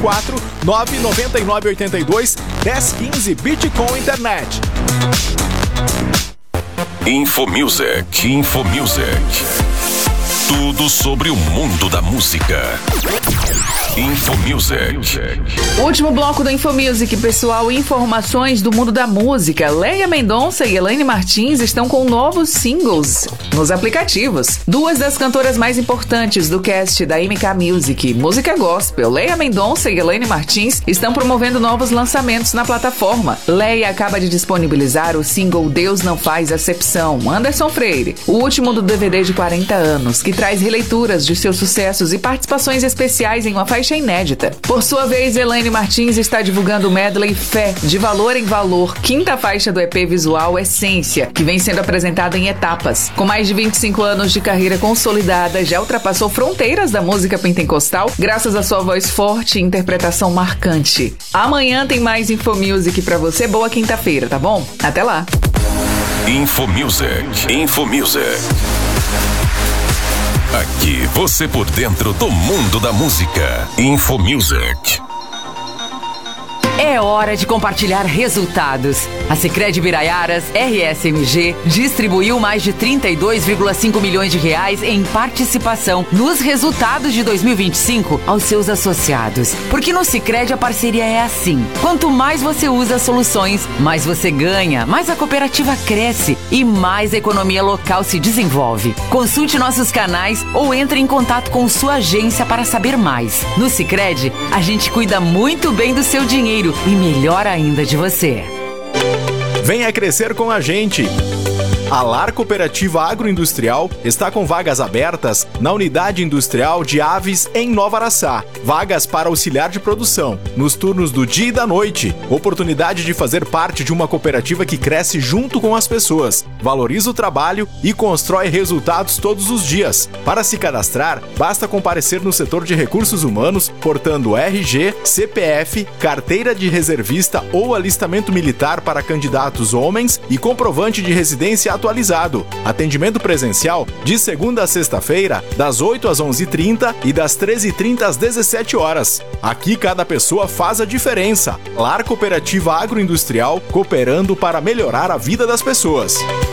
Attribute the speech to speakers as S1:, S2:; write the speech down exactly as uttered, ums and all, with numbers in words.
S1: quatro nove nove nove oito dois um zero um zero Bitcom Internet.
S2: Infomusic, Infomusic. Tudo sobre o mundo da música. Infomusic.
S3: Último bloco do Infomusic, pessoal. Informações do mundo da música. Leia Mendonça e Elaine Martins estão com novos singles nos aplicativos. Duas das cantoras mais importantes do cast da M K Music, música gospel, Leia Mendonça e Elaine Martins, estão promovendo novos lançamentos na plataforma. Leia acaba de disponibilizar o single Deus Não Faz Acepção, Anderson Freire, o último do D V D de quarenta anos, que traz releituras de seus sucessos e participações especiais em uma faixa inédita. Por sua vez, Elaine Martins está divulgando o medley Fé, de Valor em Valor, quinta faixa do E P visual Essência, que vem sendo apresentada em etapas. Com mais de vinte e cinco anos de carreira consolidada, já ultrapassou fronteiras da música pentecostal, graças à sua voz forte e interpretação marcante. Amanhã tem mais Infomusic pra você. Boa quinta-feira, tá bom? Até lá!
S2: Infomusic, Infomusic. Aqui você por dentro do mundo da música. Infomusic.
S4: É hora de compartilhar resultados. A Sicredi Biraiaras R S M G distribuiu mais de trinta e dois vírgula cinco milhões de reais em participação nos resultados de dois mil e vinte e cinco aos seus associados. Porque no Sicredi a parceria é assim. Quanto mais você usa soluções, mais você ganha, mais a cooperativa cresce e mais a economia local se desenvolve. Consulte nossos canais ou entre em contato com sua agência para saber mais. No Sicredi, a gente cuida muito bem do seu dinheiro e melhor ainda de você.
S1: Venha crescer com a gente! A Lar Cooperativa Agroindustrial está com vagas abertas na Unidade Industrial de Aves em Nova Araçá. Vagas para auxiliar de produção, nos turnos do dia e da noite. Oportunidade de fazer parte de uma cooperativa que cresce junto com as pessoas, valoriza o trabalho e constrói resultados todos os dias. Para se cadastrar, basta comparecer no setor de recursos humanos, portando R G, C P F, carteira de reservista ou alistamento militar para candidatos homens e comprovante de residência atualizado. Atendimento presencial de segunda a sexta-feira, das oito às onze e trinta e das treze e trinta às dezessete horas. Aqui cada pessoa faz a diferença. Lar Cooperativa Agroindustrial, cooperando para melhorar a vida das pessoas.